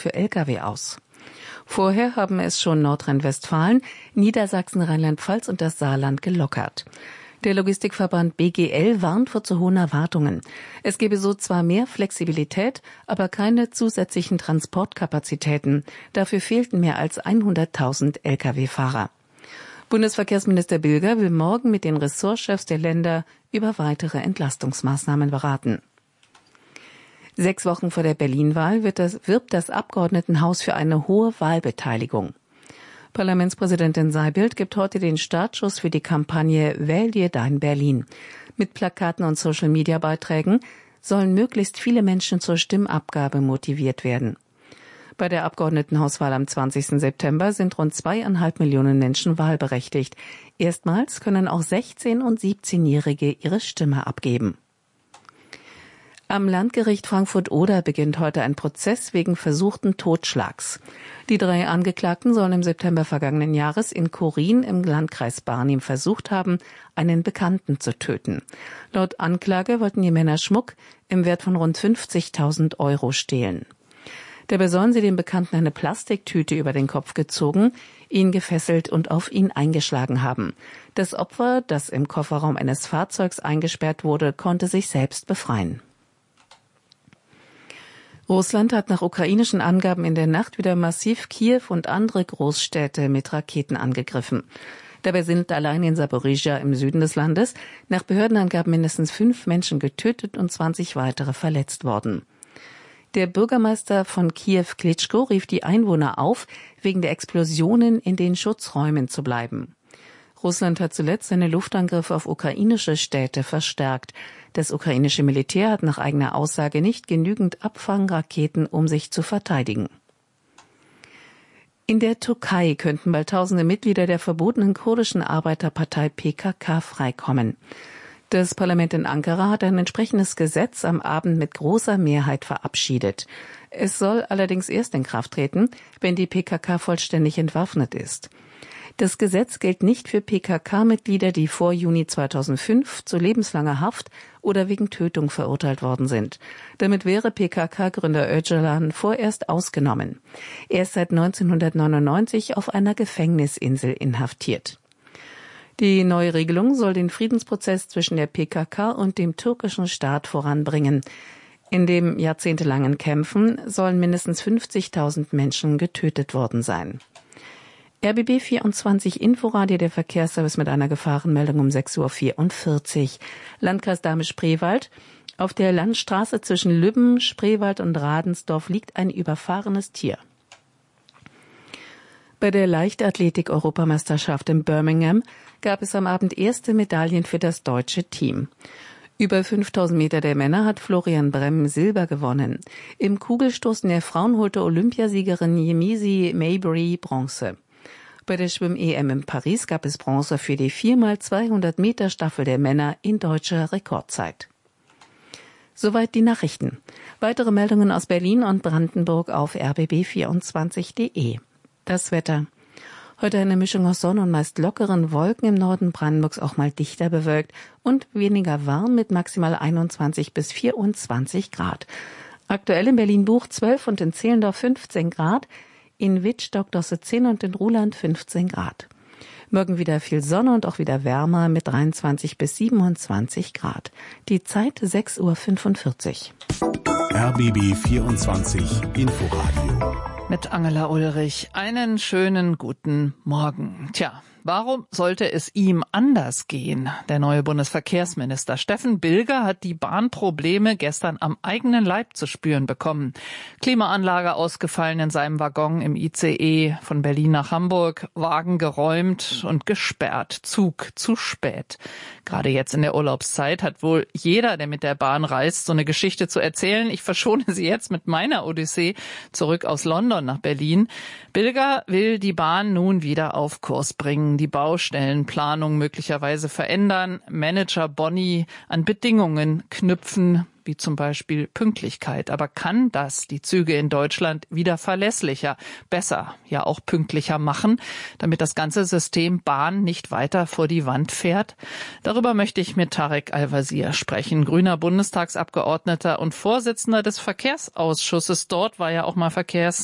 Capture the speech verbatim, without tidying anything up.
für L K W aus. Vorher haben es schon Nordrhein-Westfalen, Niedersachsen, Rheinland-Pfalz und das Saarland gelockert. Der Logistikverband B G L warnt vor zu hohen Erwartungen. Es gebe so zwar mehr Flexibilität, aber keine zusätzlichen Transportkapazitäten. Dafür fehlten mehr als hunderttausend L K W-Fahrer. Bundesverkehrsminister Bilger will morgen mit den Ressortchefs der Länder über weitere Entlastungsmaßnahmen beraten. Sechs Wochen vor der Berlin-Wahl wird das, wirbt das Abgeordnetenhaus für eine hohe Wahlbeteiligung. Parlamentspräsidentin Seibild gibt heute den Startschuss für die Kampagne Wähl dir dein Berlin. Mit Plakaten und Social-Media-Beiträgen sollen möglichst viele Menschen zur Stimmabgabe motiviert werden. Bei der Abgeordnetenhauswahl am zwanzigsten September sind rund zweieinhalb Millionen Menschen wahlberechtigt. Erstmals können auch sechzehn- und siebzehnjährige ihre Stimme abgeben. Am Landgericht Frankfurt-Oder beginnt heute ein Prozess wegen versuchten Totschlags. Die drei Angeklagten sollen im September vergangenen Jahres in Chorin im Landkreis Barnim versucht haben, einen Bekannten zu töten. Laut Anklage wollten die Männer Schmuck im Wert von rund fünfzigtausend Euro stehlen. Dabei sollen sie dem Bekannten eine Plastiktüte über den Kopf gezogen, ihn gefesselt und auf ihn eingeschlagen haben. Das Opfer, das im Kofferraum eines Fahrzeugs eingesperrt wurde, konnte sich selbst befreien. Russland hat nach ukrainischen Angaben in der Nacht wieder massiv Kiew und andere Großstädte mit Raketen angegriffen. Dabei sind allein in Saporizhia im Süden des Landes nach Behördenangaben mindestens fünf Menschen getötet und zwanzig weitere verletzt worden. Der Bürgermeister von Kiew, Klitschko, rief die Einwohner auf, wegen der Explosionen in den Schutzräumen zu bleiben. Russland hat zuletzt seine Luftangriffe auf ukrainische Städte verstärkt. Das ukrainische Militär hat nach eigener Aussage nicht genügend Abfangraketen, um sich zu verteidigen. In der Türkei könnten bald tausende Mitglieder der verbotenen kurdischen Arbeiterpartei P K K freikommen. Das Parlament in Ankara hat ein entsprechendes Gesetz am Abend mit großer Mehrheit verabschiedet. Es soll allerdings erst in Kraft treten, wenn die P K K vollständig entwaffnet ist. Das Gesetz gilt nicht für P K K-Mitglieder, die vor Juni zweitausendfünf zu lebenslanger Haft oder wegen Tötung verurteilt worden sind. Damit wäre P K K-Gründer Öcalan vorerst ausgenommen. Er ist seit neunzehnhundertneunundneunzig auf einer Gefängnisinsel inhaftiert. Die neue Regelung soll den Friedensprozess zwischen der P K K und dem türkischen Staat voranbringen. In dem jahrzehntelangen Kämpfen sollen mindestens fünfzigtausend Menschen getötet worden sein. R B B vierundzwanzig Inforadio, der Verkehrsservice mit einer Gefahrenmeldung um sechs Uhr vierundvierzig. Landkreis Dahme-Spreewald. Auf der Landstraße zwischen Lübben, Spreewald und Radensdorf liegt ein überfahrenes Tier. Bei der Leichtathletik-Europameisterschaft in Birmingham gab es am Abend erste Medaillen für das deutsche Team. Über fünftausend Meter der Männer hat Florian Bremm Silber gewonnen. Im Kugelstoßen der Frauen holte Olympiasiegerin Yemisi Mabry Bronze. Bei der Schwimm-E M in Paris gab es Bronze für die vier mal zweihundert Meter Staffel der Männer in deutscher Rekordzeit. Soweit die Nachrichten. Weitere Meldungen aus Berlin und Brandenburg auf r b b vierundzwanzig punkt de. Das Wetter. Heute eine Mischung aus Sonne und meist lockeren Wolken, im Norden Brandenburgs auch mal dichter bewölkt und weniger warm mit maximal einundzwanzig bis vierundzwanzig Grad. Aktuell in Berlin-Buch zwölf und in Zehlendorf fünfzehn Grad, in Wittstock, Dosse zehn und in Ruhland fünfzehn Grad. Morgen wieder viel Sonne und auch wieder wärmer mit dreiundzwanzig bis siebenundzwanzig Grad. Die Zeit sechs Uhr fünfundvierzig. R B B vierundzwanzig Inforadio. Mit Angela Ulrich. Einen schönen guten Morgen. Tja, warum sollte es ihm anders gehen? Der neue Bundesverkehrsminister Steffen Bilger hat die Bahnprobleme gestern am eigenen Leib zu spüren bekommen. Klimaanlage ausgefallen in seinem Waggon im I C E von Berlin nach Hamburg, Wagen geräumt und gesperrt, Zug zu spät. Gerade jetzt in der Urlaubszeit hat wohl jeder, der mit der Bahn reist, so eine Geschichte zu erzählen. Ich verschone sie jetzt mit meiner Odyssee zurück aus London nach Berlin. Bilger will die Bahn nun wieder auf Kurs bringen, die Baustellenplanung möglicherweise verändern, Manager Bonni an Bedingungen knüpfen, wie zum Beispiel Pünktlichkeit. Aber kann das die Züge in Deutschland wieder verlässlicher, besser, ja auch pünktlicher machen, damit das ganze System Bahn nicht weiter vor die Wand fährt? Darüber möchte ich mit Tarek Al-Wazir sprechen, grüner Bundestagsabgeordneter und Vorsitzender des Verkehrsausschusses. Dort war ja auch mal Verkehrs